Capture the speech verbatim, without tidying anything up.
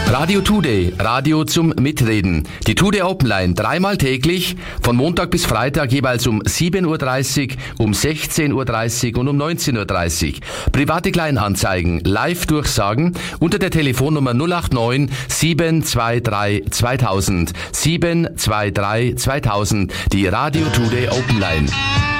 Radio Today, Radio zum Mitreden. Die Today Open Line dreimal täglich, von Montag bis Freitag jeweils um sieben Uhr dreißig, um sechzehn Uhr dreißig und um neunzehn Uhr dreißig. Private Kleinanzeigen, Live-Durchsagen unter der Telefonnummer null acht neun sieben zwei drei zweitausend. sieben zwei drei zweitausend, die Radio Today Open Line.